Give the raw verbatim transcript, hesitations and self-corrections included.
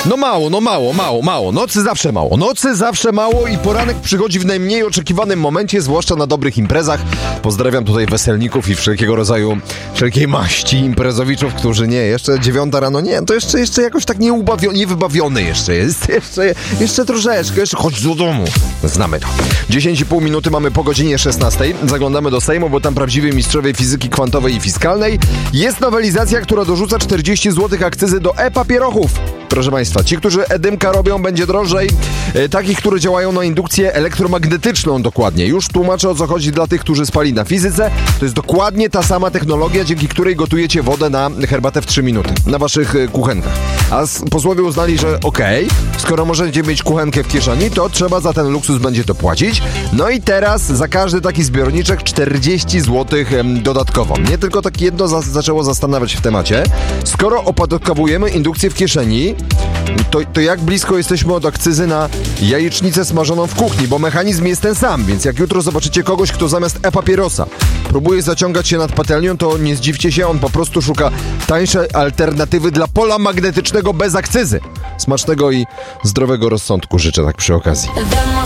No mało, no mało, mało, mało. Nocy zawsze mało. Nocy zawsze mało i poranek przychodzi w najmniej oczekiwanym momencie, zwłaszcza na dobrych imprezach. Pozdrawiam tutaj weselników i wszelkiego rodzaju, wszelkiej maści imprezowiczów, którzy nie, jeszcze dziewiąta rano, nie, to jeszcze, jeszcze jakoś tak nieubawiony, niewybawiony jeszcze jest. Jeszcze, jeszcze troszeczkę, jeszcze chodź do domu. Znamy to. dziesięć i pół minuty mamy po godzinie szesnastej. Zaglądamy do Sejmu, bo tam prawdziwi mistrzowie fizyki kwantowej i fiskalnej. Jest nowelizacja, która dorzuca czterdzieści złotych akcyzy do e-papierochów. Proszę Państwa, ci, którzy edymka robią, będzie drożej. E, takich, które działają na indukcję elektromagnetyczną dokładnie. Już tłumaczę, o co chodzi dla tych, którzy spali na fizyce. To jest dokładnie ta sama technologia, dzięki której gotujecie wodę na herbatę w trzy minuty. Na waszych e, kuchenkach. A s- posłowie uznali, że okej, okay, skoro możecie mieć kuchenkę w kieszeni, to trzeba za ten luksus będzie to płacić. No i teraz za każdy taki zbiorniczek czterdzieści złotych e, dodatkowo. Mnie tylko tak jedno za- zaczęło zastanawiać w temacie. Skoro opodatkowujemy indukcję w kieszeni, To, to jak blisko jesteśmy od akcyzy na jajecznicę smażoną w kuchni, bo mechanizm jest ten sam, więc jak jutro zobaczycie kogoś, kto zamiast e-papierosa próbuje zaciągać się nad patelnią, to nie zdziwcie się, on po prostu szuka tańszej alternatywy dla pola magnetycznego bez akcyzy. Smacznego i zdrowego rozsądku życzę tak przy okazji.